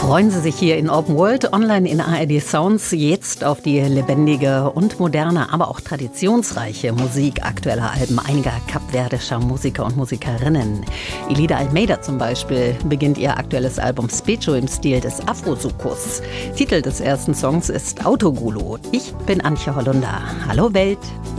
Freuen Sie sich hier in Open World, online in ARD Sounds, jetzt auf die lebendige und moderne, aber auch traditionsreiche Musik aktueller Alben einiger kapverdischer Musiker und Musikerinnen. Elida Almeida zum Beispiel beginnt ihr aktuelles Album Specho im Stil des Afro-Sukus. Titel des ersten Songs ist Autogulu. Ich bin Antje Hollunder. Hallo Welt!